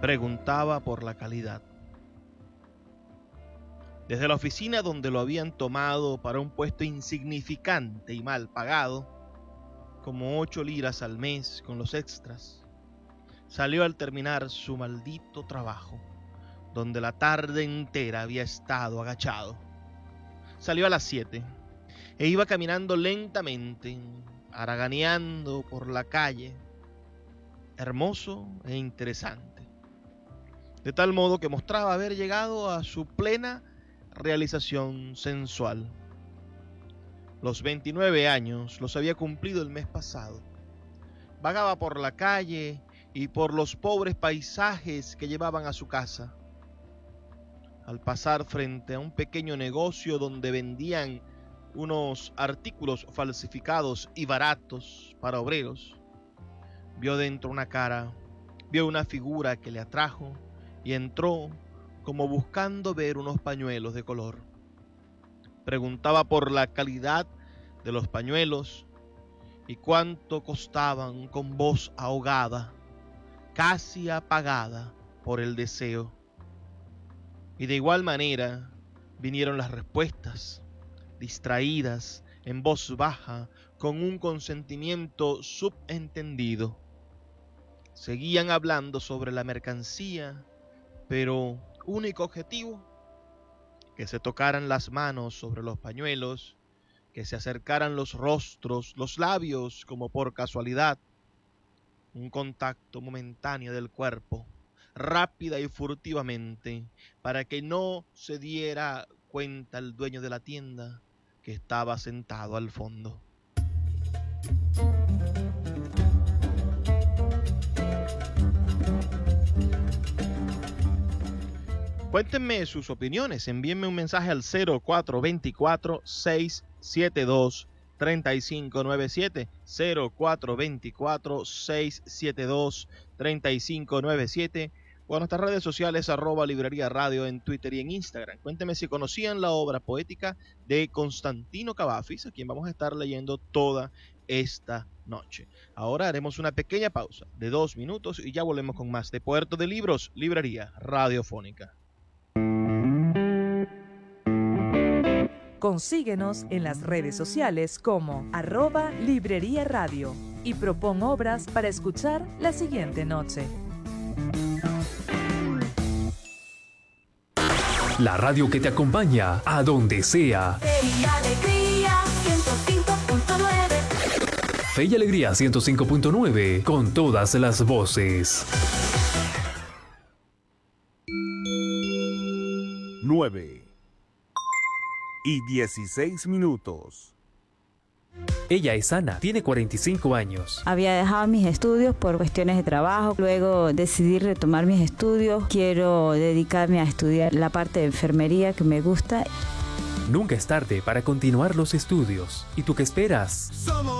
Preguntaba por la calidad. Desde la oficina donde lo habían tomado para un puesto insignificante y mal pagado, como 8 liras al mes con los extras, salió al terminar su maldito trabajo, donde la tarde entera había estado agachado. Salió a las 7 e iba caminando lentamente, haraganeando por la calle, hermoso e interesante, de tal modo que mostraba haber llegado a su plena realización sensual. Los 29 años los había cumplido el mes pasado. Vagaba por la calle y por los pobres paisajes que llevaban a su casa. Al pasar frente a un pequeño negocio donde vendían unos artículos falsificados y baratos para obreros, vio dentro una cara, vio una figura que le atrajo y entró como buscando ver unos pañuelos de color. Preguntaba por la calidad de los pañuelos y cuánto costaban con voz ahogada, casi apagada por el deseo. Y de igual manera vinieron las respuestas, distraídas, en voz baja, con un consentimiento subentendido. Seguían hablando sobre la mercancía, pero único objetivo, que se tocaran las manos sobre los pañuelos, que se acercaran los rostros, los labios, como por casualidad, un contacto momentáneo del cuerpo, rápida y furtivamente, para que no se diera cuenta el dueño de la tienda que estaba sentado al fondo. Cuéntenme sus opiniones, envíenme un mensaje al 0424-672-3597, 0424-672-3597, o a nuestras redes sociales @Librería Radio en Twitter y en Instagram. Cuéntenme si conocían la obra poética de Constantino Cavafis, a quien vamos a estar leyendo toda esta noche. Ahora haremos una pequeña pausa de 2 minutos y ya volvemos con más de Puerto de Libros, Librería Radiofónica. Consíguenos en las redes sociales como @Librería Radio y propon obras para escuchar la siguiente noche. La radio que te acompaña a donde sea. Fe y Alegría 105.9. Fe y Alegría 105.9 con todas las voces. 9:16. Ella es Ana, tiene 45 años. Había dejado mis estudios por cuestiones de trabajo, luego decidí retomar mis estudios. Quiero dedicarme a estudiar la parte de enfermería que me gusta. Nunca es tarde para continuar los estudios. ¿Y tú qué esperas? Somos